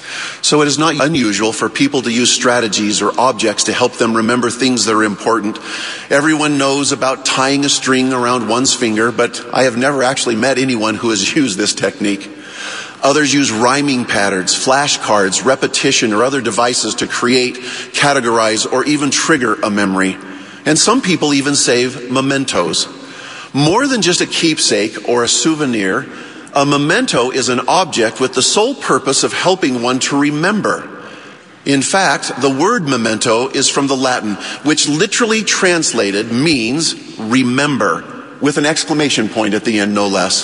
So it is not unusual for people to use strategies or objects to help them remember things that are important. Everyone knows about tying a string around one's finger, but I have never actually met anyone who has used this technique. Others use rhyming patterns, flashcards, repetition, or other devices to create, categorize, or even trigger a memory. And some people even save mementos. More than just a keepsake or a souvenir, a memento is an object with the sole purpose of helping one to remember. In fact, the word memento is from the Latin, which literally translated means remember, with an exclamation point at the end, no less.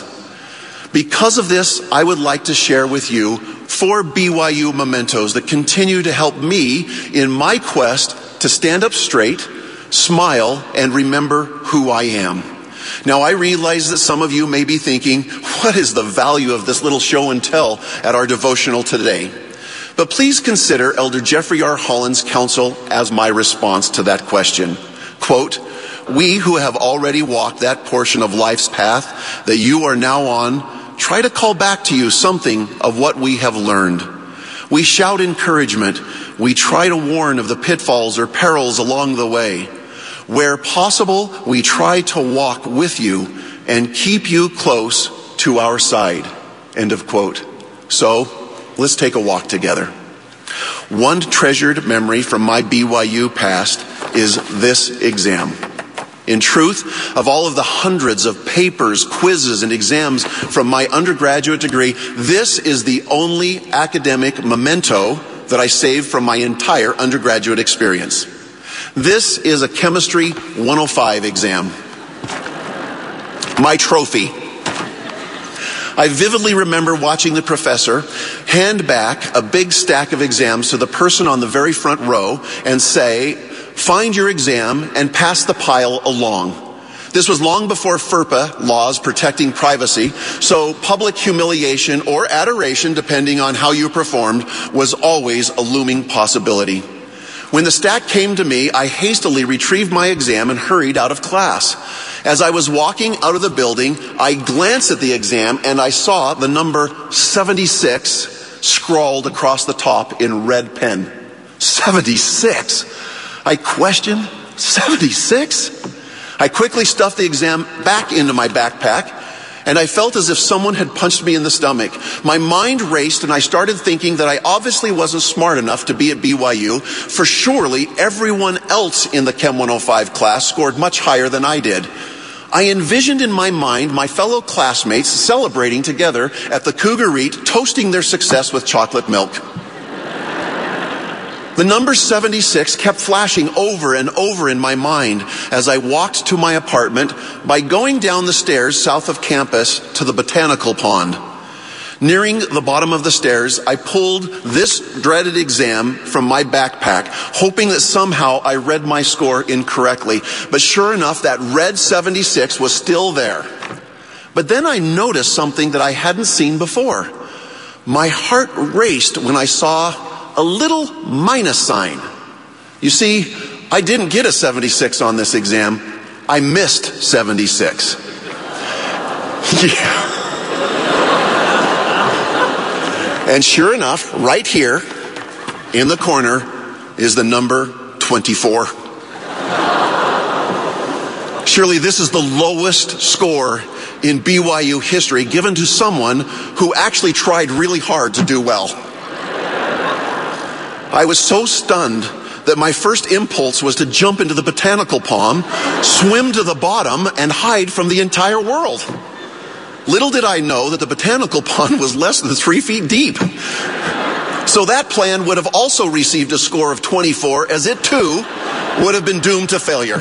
Because of this, I would like to share with you 4 BYU mementos that continue to help me in my quest to stand up straight, smile, and remember who I am. Now, I realize that some of you may be thinking, what is the value of this little show and tell at our devotional today? But please consider Elder Jeffrey R. Holland's counsel as my response to that question. Quote, "We who have already walked that portion of life's path that you are now on, try to call back to you something of what we have learned. We shout encouragement. We try to warn of the pitfalls or perils along the way. Where possible, we try to walk with you and keep you close to our side." End of quote. So, let's take a walk together. One treasured memory from my BYU past is this exam. In truth, of all of the hundreds of papers, quizzes, and exams from my undergraduate degree, this is the only academic memento that I saved from my entire undergraduate experience. This is a Chemistry 105 exam. My trophy. I vividly remember watching the professor hand back a big stack of exams to the person on the very front row and say, "Find your exam and pass the pile along." This was long before FERPA laws protecting privacy, so public humiliation or adoration, depending on how you performed, was always a looming possibility. When the stack came to me, I hastily retrieved my exam and hurried out of class. As I was walking out of the building, I glanced at the exam and I saw the number 76 scrawled across the top in red pen. 76? I questioned, 76? I quickly stuffed the exam back into my backpack, and I felt as if someone had punched me in the stomach. My mind raced, and I started thinking that I obviously wasn't smart enough to be at BYU, for surely everyone else in the Chem 105 class scored much higher than I did. I envisioned in my mind my fellow classmates celebrating together at the Cougar Eat, toasting their success with chocolate milk. The number 76 kept flashing over and over in my mind as I walked to my apartment by going down the stairs south of campus to the botanical pond. Nearing the bottom of the stairs, I pulled this dreaded exam from my backpack, hoping that somehow I read my score incorrectly. But sure enough, that red 76 was still there. But then I noticed something that I hadn't seen before. My heart raced when I saw a little minus sign. You see, I didn't get a 76 on this exam. I missed 76. Yeah. And sure enough, right here in the corner is the number 24. Surely this is the lowest score in BYU history given to someone who actually tried really hard to do well. I was so stunned that my first impulse was to jump into the botanical pond, swim to the bottom, and hide from the entire world. little did I know that the botanical pond was less than 3 feet deep. So that plan would have also received a score of 24, as it too would have been doomed to failure.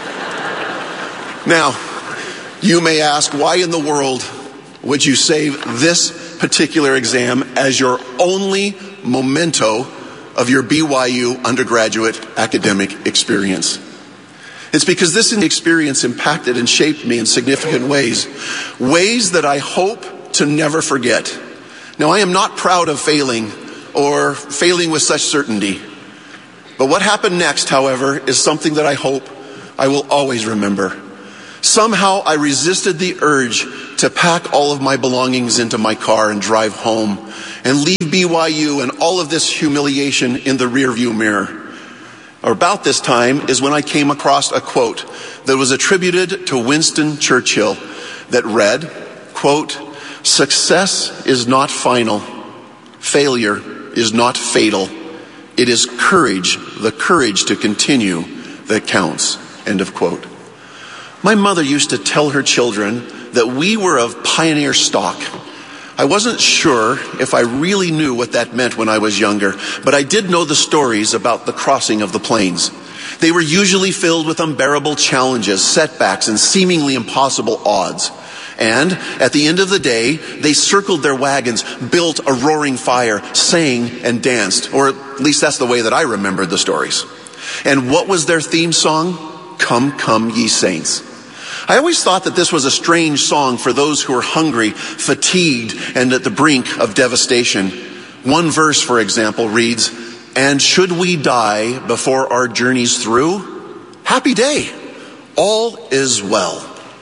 Now, you may ask, why in the world would you save this particular exam as your only memento of your BYU undergraduate academic experience? It's because this experience impacted and shaped me in significant ways that I hope to never forget. Now, I am not proud of failing or failing with such certainty. But what happened next, however, is something that I hope I will always remember. Somehow I resisted the urge to pack all of my belongings into my car and drive home and leave BYU and all of this humiliation in the rearview mirror. About this time is when I came across a quote that was attributed to Winston Churchill that read, quote, "Success is not final. Failure is not fatal. It is courage, the courage to continue, that counts." End of quote. My mother used to tell her children that we were of pioneer stock. I wasn't sure if I really knew what that meant when I was younger, but I did know the stories about the crossing of the plains. They were usually filled with unbearable challenges, setbacks, and seemingly impossible odds. And at the end of the day, they circled their wagons, built a roaring fire, sang and danced, or at least that's the way that I remembered the stories. And what was their theme song? "Come, come, ye saints." I always thought that this was a strange song for those who were hungry, fatigued, and at the brink of devastation. One verse, for example, reads, "And should we die before our journey's through? Happy day, all is well."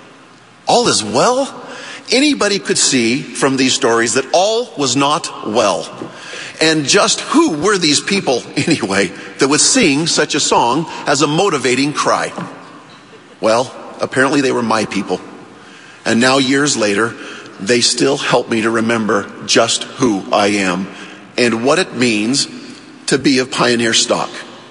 All is well? Anybody could see from these stories that all was not well. And just who were these people, anyway, that would sing such a song as a motivating cry? Well, apparently they were my people. And now, years later, they still help me to remember just who I am and what it means to be of pioneer stock.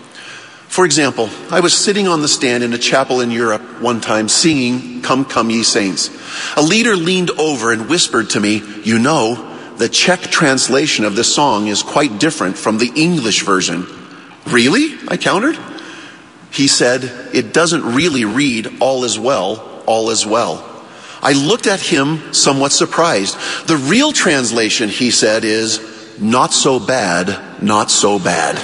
For example, I was sitting on the stand in a chapel in Europe one time singing "Come, Come, Ye Saints." A leader leaned over and whispered to me, "You know, the Czech translation of this song is quite different from the English version." "Really?" I countered. He said, "It doesn't really read 'all is well, all is well.'" I looked at him somewhat surprised. "The real translation," he said, is "not so bad, not so bad."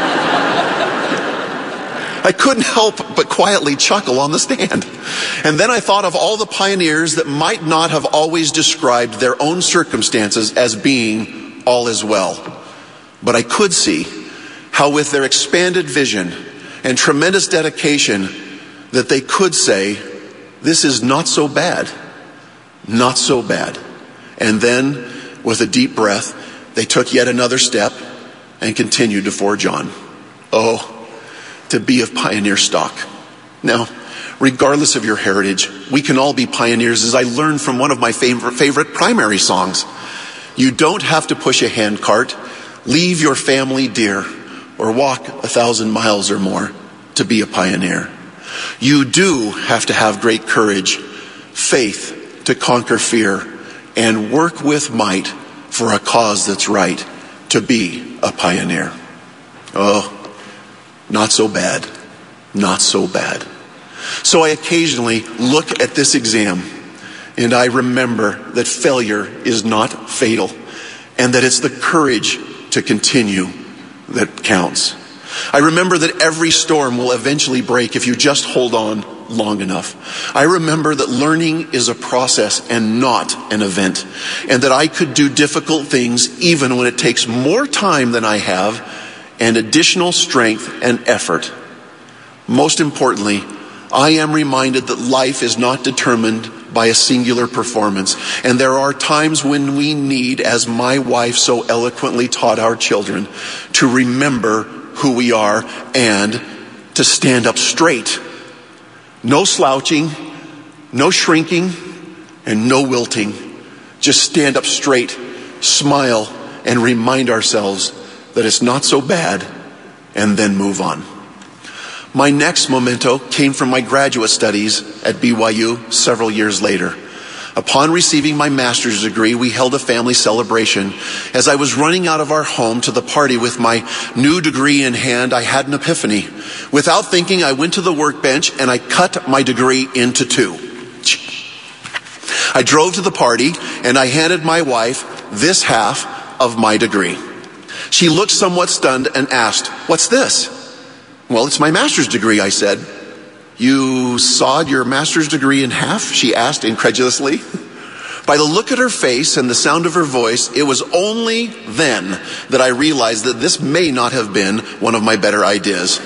I couldn't help but quietly chuckle on the stand. And then I thought of all the pioneers that might not have always described their own circumstances as being all is well. But I could see how with their expanded vision and tremendous dedication that they could say, "This is not so bad, not so bad." And then, with a deep breath, they took yet another step and continued to forge on. Oh, to be of pioneer stock. Now, regardless of your heritage, we can all be pioneers, as I learned from one of my favorite primary songs. You don't have to push a handcart, leave your family dear, or walk 1,000 miles or more to be a pioneer. You do have to have great courage, faith to conquer fear, and work with might for a cause that's right to be a pioneer. Oh, not so bad, not so bad. So I occasionally look at this exam and I remember that failure is not fatal and that it's the courage to continue that counts. I remember that every storm will eventually break if you just hold on long enough. I remember that learning is a process and not an event, and that I could do difficult things even when it takes more time than I have and additional strength and effort. Most importantly, I am reminded that life is not determined by a singular performance, and there are times when we need, as my wife so eloquently taught our children, to remember who we are and to stand up straight. No slouching, no shrinking, and no wilting. Just stand up straight, smile, and remind ourselves that it's not so bad, and then move on. My next memento came from my graduate studies at BYU several years later. Upon receiving my master's degree, we held a family celebration. As I was running out of our home to the party with my new degree in hand, I had an epiphany. Without thinking, I went to the workbench and I cut my degree into two. I drove to the party and I handed my wife this half of my degree. She looked somewhat stunned and asked, "What's this?" "Well, it's my master's degree," I said. "You sawed your master's degree in half?" she asked incredulously. By the look at her face and the sound of her voice, it was only then that I realized that this may not have been one of my better ideas.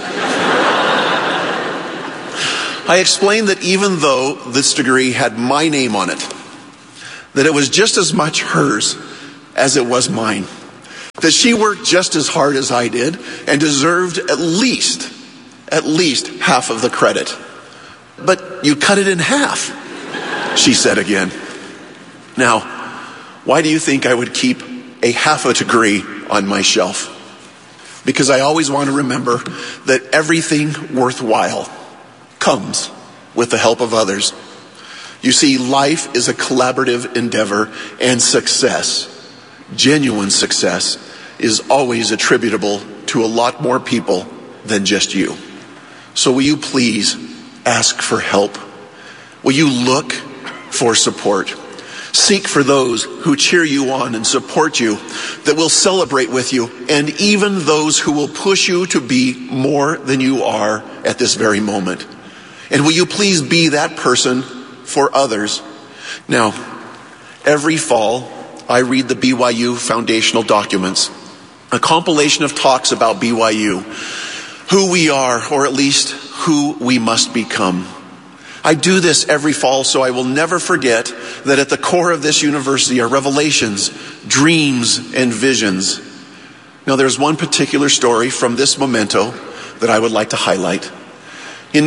I explained that even though this degree had my name on it, that it was just as much hers as it was mine. That she worked just as hard as I did and deserved at least half of the credit. "But you cut it in half," she said again. Now, why do you think I would keep a half a degree on my shelf? Because I always want to remember that everything worthwhile comes with the help of others. You see, life is a collaborative endeavor, and success, genuine success, is always attributable to a lot more people than just you. So will you please ask for help? Will you look for support? Seek for those who cheer you on and support you, that will celebrate with you, and even those who will push you to be more than you are at this very moment. And will you please be that person for others? Now, every fall, I read the BYU foundational documents, a compilation of talks about BYU, who we are, or at least who we must become. I do this every fall so I will never forget that at the core of this university are revelations, dreams, and visions. Now, there's one particular story from this memento that I would like to highlight. In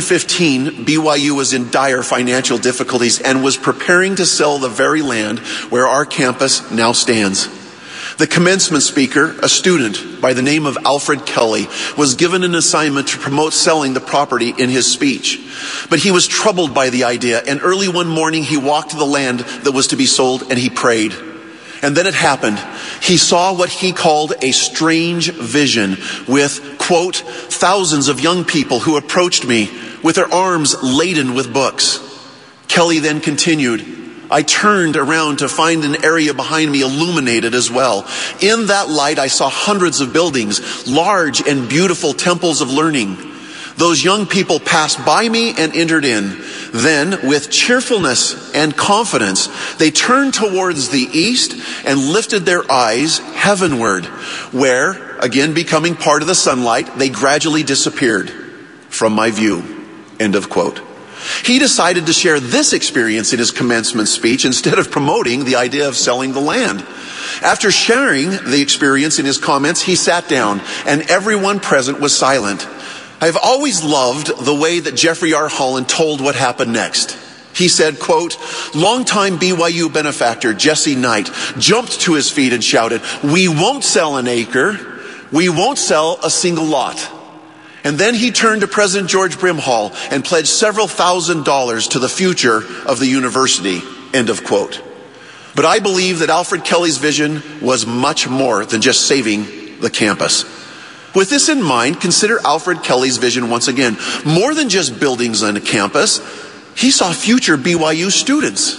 1915, BYU was in dire financial difficulties and was preparing to sell the very land where our campus now stands. The commencement speaker, a student by the name of Alfred Kelly, was given an assignment to promote selling the property in his speech. But he was troubled by the idea, and early one morning he walked to the land that was to be sold and he prayed. And then it happened. He saw what he called a strange vision with, quote, "thousands of young people who approached me with their arms laden with books." Kelly then continued, "I turned around to find an area behind me illuminated as well. In that light, I saw hundreds of buildings, large and beautiful temples of learning. Those young people passed by me and entered in. Then, with cheerfulness and confidence, they turned towards the east and lifted their eyes heavenward, where, again becoming part of the sunlight, they gradually disappeared from my view." End of quote. He decided to share this experience in his commencement speech instead of promoting the idea of selling the land. After sharing the experience in his comments, he sat down and everyone present was silent. I've always loved the way that Jeffrey R. Holland told what happened next. He said, quote, "Longtime BYU benefactor Jesse Knight jumped to his feet and shouted, 'We won't sell an acre. We won't sell a single lot.' And then he turned to President George Brimhall and pledged several $1,000s to the future of the university." End of quote. But I believe that Alfred Kelly's vision was much more than just saving the campus. With this in mind, consider Alfred Kelly's vision once again. More than just buildings on a campus, he saw future BYU students.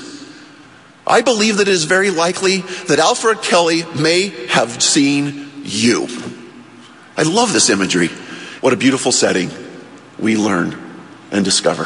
I believe that it is very likely that Alfred Kelly may have seen you. I love this imagery. What a beautiful setting we learn and discover.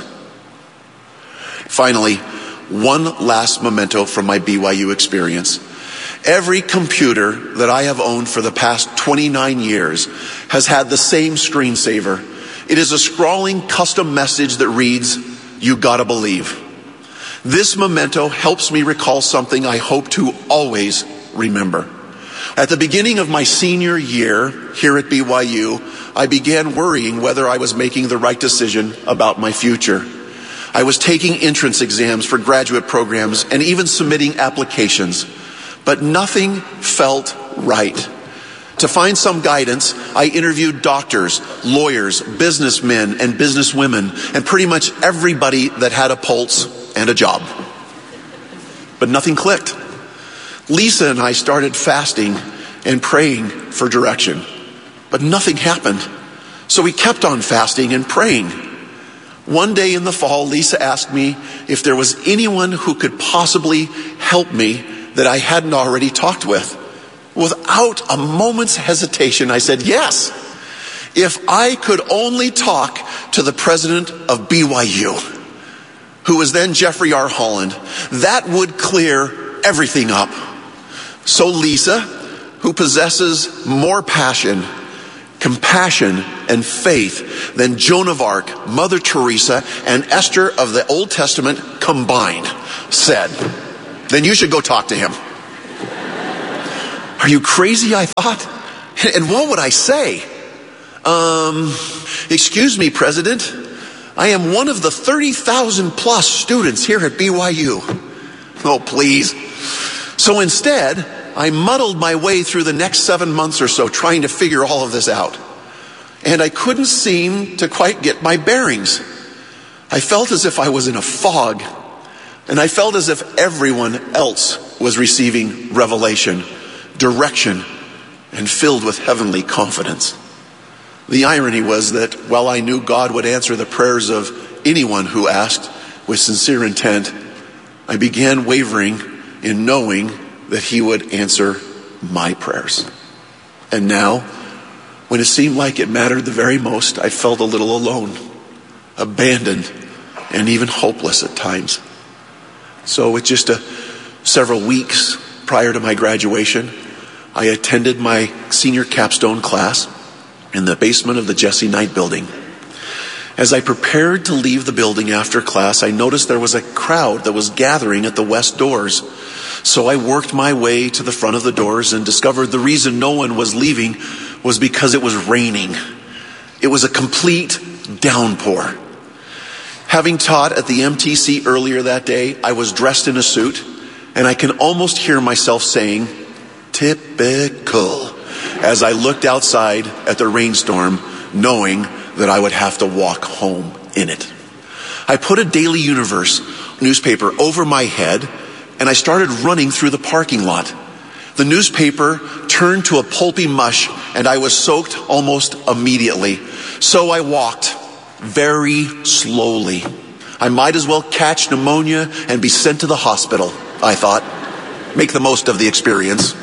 Finally, one last memento from my BYU experience. Every computer that I have owned for the past 29 years has had the same screensaver. It is a scrawling custom message that reads, "You gotta believe." This memento helps me recall something I hope to always remember. At the beginning of my senior year here at BYU, I began worrying whether I was making the right decision about my future. I was taking entrance exams for graduate programs and even submitting applications, but nothing felt right. To find some guidance, I interviewed doctors, lawyers, businessmen, and businesswomen, and pretty much everybody that had a pulse and a job. but nothing clicked. Lisa and I started fasting and praying for direction, but nothing happened. So we kept on fasting and praying. One day in the fall, Lisa asked me if there was anyone who could possibly help me that I hadn't already talked with. Without a moment's hesitation, I said yes. If I could only talk to the president of BYU, who was then Jeffrey R. Holland, that would clear everything up. So Lisa, who possesses more passion, compassion, and faith than Joan of Arc, Mother Teresa, and Esther of the Old Testament combined, said, then you should go talk to him. Are you crazy, I thought? And what would I say? Excuse me, President. I am one of the 30,000 plus students here at BYU. Oh, please. So instead, I muddled my way through the next 7 months or so trying to figure all of this out. And I couldn't seem to quite get my bearings. I felt as if I was in a fog. And I felt as if everyone else was receiving revelation, direction, and filled with heavenly confidence. The irony was that while I knew God would answer the prayers of anyone who asked with sincere intent, I began wavering in knowing that he would answer my prayers. And now, when it seemed like it mattered the very most, I felt a little alone, abandoned, and even hopeless at times. So with just several weeks prior to my graduation, I attended my senior capstone class in the basement of the Jesse Knight building. As I prepared to leave the building after class, I noticed there was a crowd that was gathering at the west doors. So I worked my way to the front of the doors and discovered the reason no one was leaving was because it was raining. It was a complete downpour. Having taught at the MTC earlier that day, I was dressed in a suit, and I can almost hear myself saying, "Typical," as I looked outside at the rainstorm, knowing that I would have to walk home in it. I put a Daily Universe newspaper over my head, and I started running through the parking lot. The newspaper turned to a pulpy mush, and I was soaked almost immediately. So I walked very slowly. I might as well catch pneumonia and be sent to the hospital, I thought. Make the most of the experience.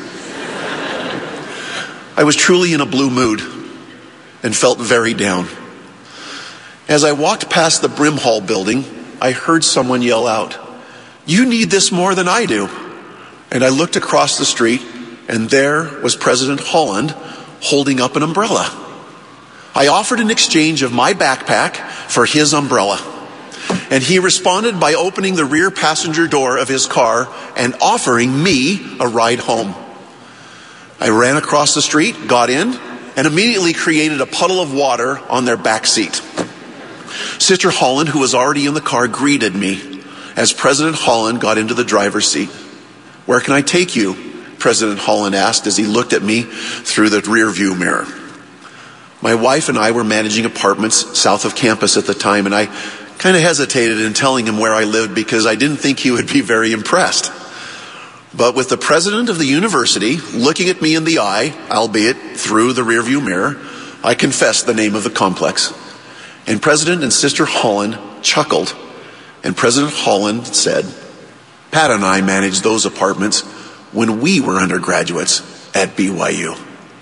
I was truly in a blue mood and felt very down. As I walked past the Brimhall building, I heard someone yell out, "You need this more than I do." And I looked across the street, and there was President Holland holding up an umbrella. I offered an exchange of my backpack for his umbrella, and he responded by opening the rear passenger door of his car and offering me a ride home. I ran across the street, got in, and immediately created a puddle of water on their back seat. Sister Holland, who was already in the car, greeted me as President Holland got into the driver's seat. "Where can I take you?" President Holland asked as he looked at me through the rear view mirror. My wife and I were managing apartments south of campus at the time, and I kind of hesitated in telling him where I lived because I didn't think he would be very impressed. But with the president of the university looking at me in the eye, albeit through the rearview mirror, I confessed the name of the complex. And President and Sister Holland chuckled, and President Holland said, "Pat and I managed those apartments when we were undergraduates at BYU."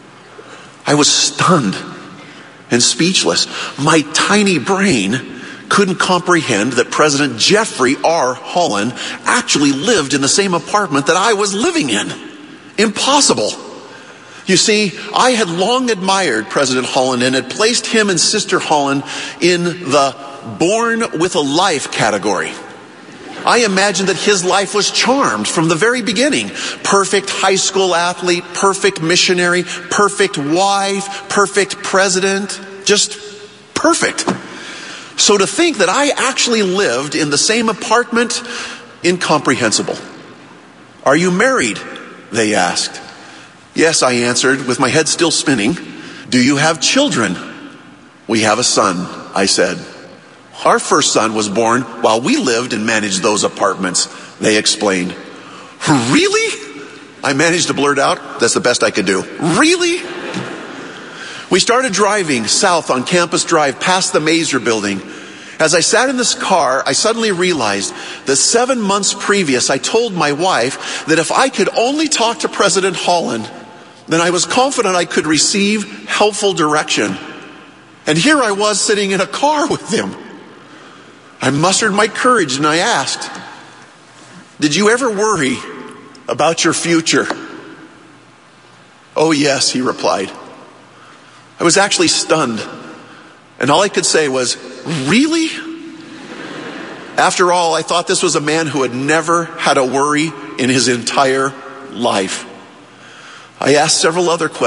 I was stunned and speechless. My tiny brain couldn't comprehend that President Jeffrey R. Holland actually lived in the same apartment that I was living in. Impossible. You see, I had long admired President Holland and had placed him and Sister Holland in the born with a life category. I imagined that his life was charmed from the very beginning. Perfect high school athlete, perfect missionary, perfect wife, perfect president, just perfect. So to think that I actually lived in the same apartment, incomprehensible. "Are you married?" they asked. "Yes," I answered, with my head still spinning. "Do you have children?" "We have a son," I said. "Our first son was born while we lived and managed those apartments," they explained. Really? I managed to blurt out. That's the best I could do. Really? We started driving south on Campus Drive past the Mazer building. As I sat in this car, I suddenly realized that 7 months previous, I told my wife that if I could only talk to President Holland, then I was confident I could receive helpful direction. And here I was sitting in a car with him. I mustered my courage and I asked, "Did you ever worry about your future?" "Oh yes," he replied. I was actually stunned. And all I could say was, "Really?" After all, I thought this was a man who had never had a worry in his entire life. I asked several other questions.